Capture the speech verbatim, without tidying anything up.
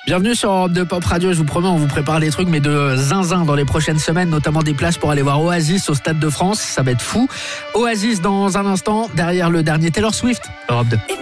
Bienvenue sur Europe deux Pop Radio, je vous promets, on vous prépare des trucs mais de zinzin dans les prochaines semaines, notamment des places pour aller voir Oasis au Stade de France, ça va être fou. Oasis dans un instant, derrière le dernier Taylor Swift, Europe deux.